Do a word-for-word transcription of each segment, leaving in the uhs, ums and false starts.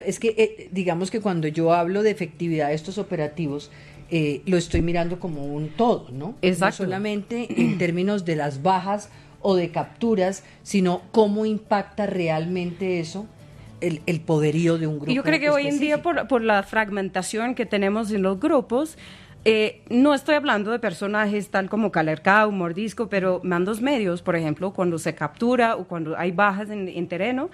Es que eh, digamos que cuando yo hablo de efectividad de estos operativos, eh, lo estoy mirando como un todo, ¿no? Exacto. No solamente en términos de las bajas o de capturas, sino cómo impacta realmente eso el, el poderío de un grupo. Yo creo que hoy en día, por, por la fragmentación que tenemos en los grupos, eh, no estoy hablando de personajes tal como Calercao, Mordisco, pero mandos medios, por ejemplo, cuando se captura o cuando hay bajas en, en terreno.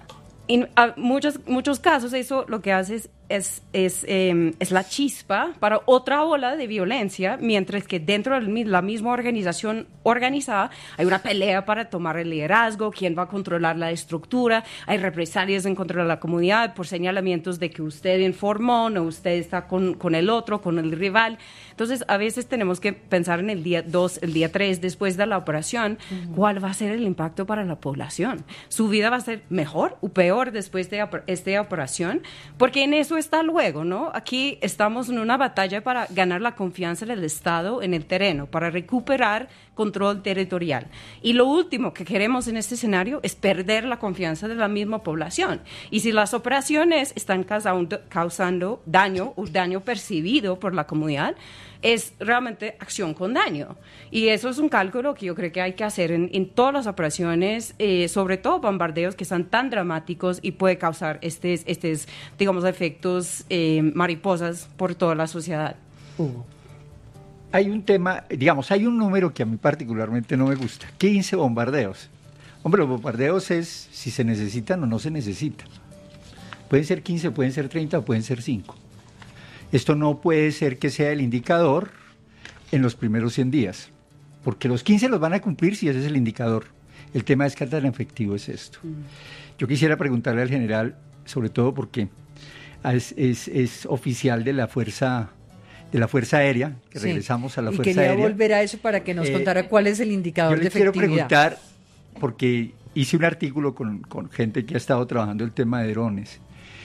En muchos, muchos casos eso lo que hace es, es, es, eh, es la chispa para otra ola de violencia, mientras que dentro de la misma organización organizada hay una pelea para tomar el liderazgo, quién va a controlar la estructura, hay represalias en contra de la comunidad por señalamientos de que usted informó, no usted está con, con el otro, con el rival. Entonces, a veces tenemos que pensar en el día dos, el día tres, después de la operación, uh-huh. ¿cuál va a ser el impacto para la población? ¿Su vida va a ser mejor o peor después de esta operación? Porque en eso está luego, ¿no? Aquí estamos en una batalla para ganar la confianza del Estado en el terreno, para recuperar control territorial. Y lo último que queremos en este escenario es perder la confianza de la misma población. Y si las operaciones están causando, causando daño o daño percibido por la comunidad, es realmente acción con daño. Y eso es un cálculo que yo creo que hay que hacer en, en todas las operaciones, eh, sobre todo bombardeos que son tan dramáticos y puede causar estos, estos digamos, efectos eh, mariposas por toda la sociedad. Hugo. Hay un tema, digamos, hay un número que a mí particularmente no me gusta, quince bombardeos. Hombre, los bombardeos es si se necesitan o no se necesitan. Pueden ser quince, pueden ser treinta o pueden ser cinco. Esto no puede ser que sea el indicador en los primeros cien días, porque los quince los van a cumplir si ese es el indicador. El tema es qué tan efectivo es esto. Mm. Yo quisiera preguntarle al general, sobre todo porque es, es, es oficial de la Fuerza de la Fuerza Aérea, que sí, regresamos a la y Fuerza quería Aérea. volver a eso para que nos eh, contara cuál es el indicador de efectividad. Yo le quiero preguntar, porque hice un artículo con, con gente que ha estado trabajando el tema de drones,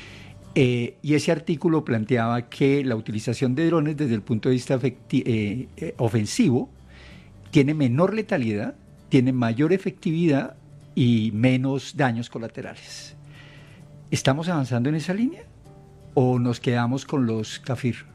eh, y ese artículo planteaba que la utilización de drones desde el punto de vista efecti- eh, eh, ofensivo tiene menor letalidad, tiene mayor efectividad y menos daños colaterales. ¿Estamos avanzando en esa línea o nos quedamos con los CAFIR?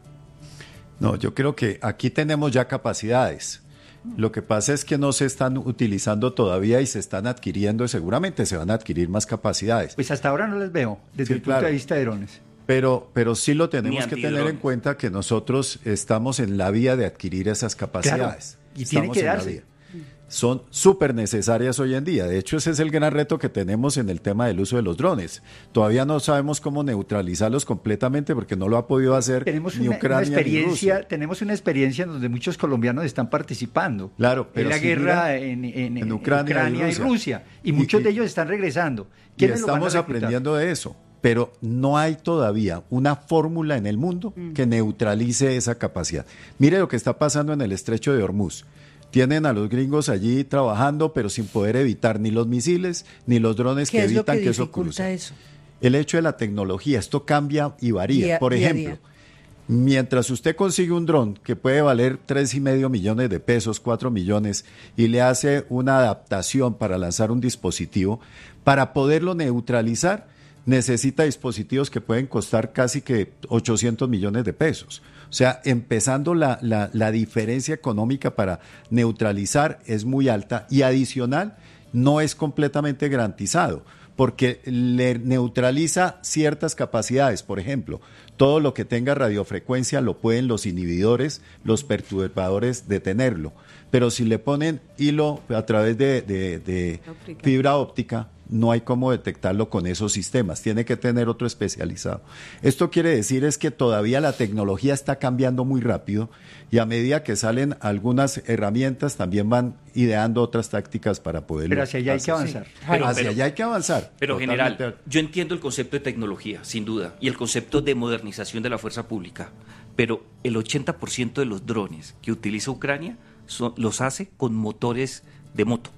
No, yo creo que aquí tenemos ya capacidades. Lo que pasa es que no se están utilizando todavía y se están adquiriendo, y seguramente se van a adquirir más capacidades. Pues hasta ahora no las veo, desde sí, el claro. punto de vista de drones. Pero, pero sí lo tenemos que tener en cuenta que nosotros estamos en la vía de adquirir esas capacidades. Claro. Y tiene que darse. Son súper necesarias hoy en día. De hecho, ese es el gran reto que tenemos en el tema del uso de los drones. Todavía no sabemos cómo neutralizarlos completamente porque no lo ha podido hacer tenemos ni una, Ucrania una experiencia, ni Rusia. Tenemos una experiencia en donde muchos colombianos están participando. Claro, pero en la si guerra mira, en, en, en Ucrania, Ucrania y, Rusia. y Rusia. Y, y muchos y, de ellos están regresando. Y estamos aprendiendo de eso. Pero no hay todavía una fórmula en el mundo mm. que neutralice esa capacidad. Mire lo que está pasando en el estrecho de Hormuz. Tienen a los gringos allí trabajando, pero sin poder evitar ni los misiles ni los drones que evitan que, que eso cruce. Eso? El hecho de la tecnología, esto cambia y varía. Día, Por ejemplo, día, día. mientras usted consigue un dron que puede valer tres y medio millones de pesos, cuatro millones, y le hace una adaptación para lanzar un dispositivo, para poderlo neutralizar, necesita dispositivos que pueden costar casi que ochocientos millones de pesos. O sea, empezando la, la, la diferencia económica para neutralizar es muy alta y adicional no es completamente garantizado porque le neutraliza ciertas capacidades. Por ejemplo, todo lo que tenga radiofrecuencia lo pueden los inhibidores, los perturbadores detenerlo. Pero si le ponen hilo a través de, de, de óptica. fibra óptica, no hay cómo detectarlo con esos sistemas, tiene que tener otro especializado. Esto quiere decir es que todavía la tecnología está cambiando muy rápido y a medida que salen algunas herramientas también van ideando otras tácticas para poderlo Pero hacia allá hacer. hay que avanzar. Sí. Pero, hacia pero, allá hay que avanzar. Pero totalmente. General, yo entiendo el concepto de tecnología, sin duda, y el concepto de modernización de la fuerza pública, pero el ochenta por ciento de los drones que utiliza Ucrania son, los hace con motores de moto.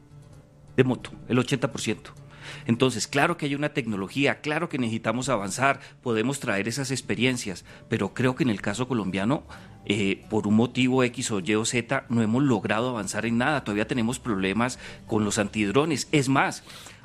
de moto, el ochenta por ciento. Entonces, claro que hay una tecnología, claro que necesitamos avanzar, podemos traer esas experiencias, pero creo que en el caso colombiano, eh, por un motivo X o Y o Z, no hemos logrado avanzar en nada, todavía tenemos problemas con los antidrones. Es más,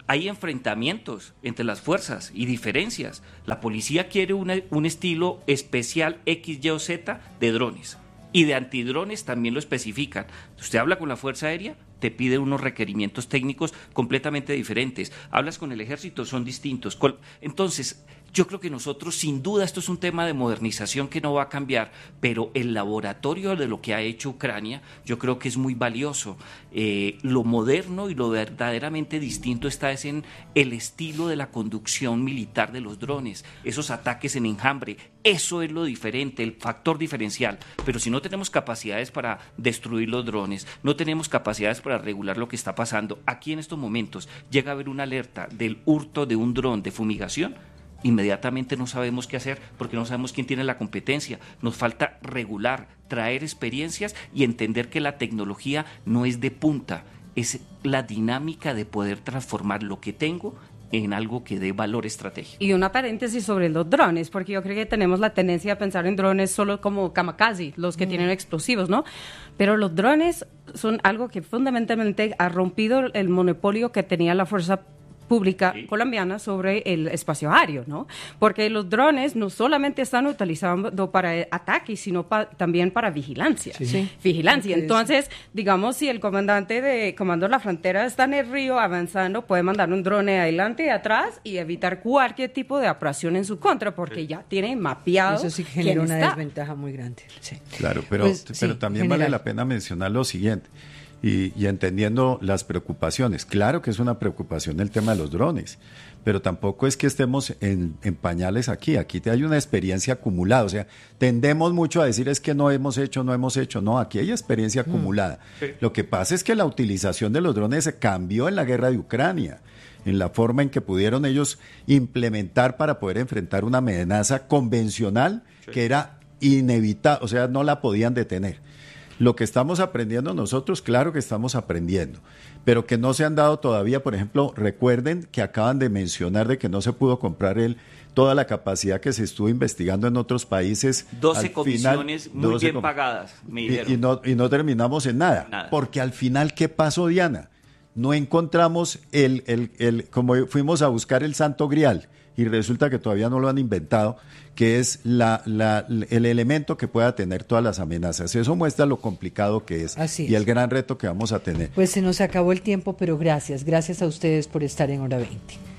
hay enfrentamientos entre las fuerzas y diferencias. La policía quiere una, un estilo especial X, Y o Z de drones. Y de antidrones también lo especifican. Usted habla con la Fuerza Aérea, te pide unos requerimientos técnicos completamente diferentes. Hablas con el Ejército, son distintos. Entonces, yo creo que nosotros, sin duda, esto es un tema de modernización que no va a cambiar, pero el laboratorio de lo que ha hecho Ucrania, yo creo que es muy valioso. Eh, lo moderno y lo verdaderamente distinto está es en el estilo de la conducción militar de los drones, esos ataques en enjambre. Eso es lo diferente, el factor diferencial. Pero si no tenemos capacidades para destruir los drones, no tenemos capacidades para regular lo que está pasando, aquí en estos momentos llega a haber una alerta del hurto de un dron de fumigación, inmediatamente no sabemos qué hacer porque no sabemos quién tiene la competencia. Nos falta regular, traer experiencias y entender que la tecnología no es de punta, es la dinámica de poder transformar lo que tengo en algo que dé valor estratégico. Y una paréntesis sobre los drones, porque yo creo que tenemos la tendencia a pensar en drones solo como kamikaze, los que mm. tienen explosivos, ¿no? Pero los drones son algo que fundamentalmente ha rompido el monopolio que tenía la fuerza pública sí. colombiana sobre el espacio aéreo, ¿no? Porque los drones no solamente están utilizando para ataques, sino pa, también para vigilancia. Sí. Sí. Vigilancia. Entonces, digamos, si el comandante de Comando de la Frontera está en el río avanzando, puede mandar un drone adelante y atrás y evitar cualquier tipo de operación en su contra, porque sí. ya tiene mapeado. Eso sí que genera una está. desventaja muy grande. Sí. Claro, pero, pues, pero sí, también general. vale la pena mencionar lo siguiente. Y, y entendiendo las preocupaciones. Claro que es una preocupación el tema de los drones, pero tampoco es que estemos en, en pañales aquí. Aquí hay una experiencia acumulada. O sea, tendemos mucho a decir es que no hemos hecho, no hemos hecho. No, aquí hay experiencia mm. acumulada. Sí. Lo que pasa es que la utilización de los drones se cambió en la guerra de Ucrania, en la forma en que pudieron ellos implementar para poder enfrentar una amenaza convencional sí. que era inevitable, o sea, no la podían detener. Lo que estamos aprendiendo nosotros, claro que estamos aprendiendo, pero que no se han dado todavía, por ejemplo, recuerden que acaban de mencionar de que no se pudo comprar el, toda la capacidad que se estuvo investigando en otros países. doce comisiones final, muy doce bien com- pagadas, me dijeron. Y, y, no, y no terminamos en nada, nada, porque al final, ¿qué pasó, Diana? No encontramos el, el, el, como fuimos a buscar el Santo Grial, y resulta que todavía no lo han inventado, que es la, la, el elemento que pueda tener todas las amenazas. Eso muestra lo complicado que es Así y es. el gran reto que vamos a tener. Pues se nos acabó el tiempo, pero gracias, gracias a ustedes por estar en Hora veinte.